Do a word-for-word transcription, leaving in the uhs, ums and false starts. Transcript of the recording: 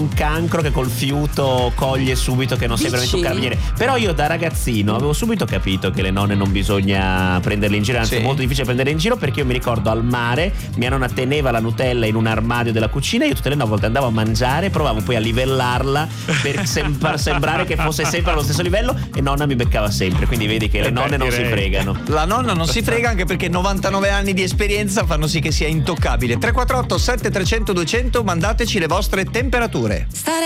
un cancro che col fiuto coglie subito, che non sei veramente un carabiniere. Però io da ragazzino avevo subito capito che le nonne non bisogna prenderle in giro, anzi Sì. è molto difficile prenderle in giro, perché io mi ricordo al mare mia nonna teneva la Nutella in un armadio della cucina e io tutte le volte andavo a mangiare, provavo poi a livellarla per sem- far sembrare che fosse sempre allo stesso livello e nonna mi beccava sempre, quindi vedi che le Eh beh, nonne non direi. si fregano. La nonna non si frega, anche perché novantanove anni di esperienza fanno sì che sia intoccabile. tre quattro otto sette tre zero zero due zero zero, mandateci le vostre temperature. Stare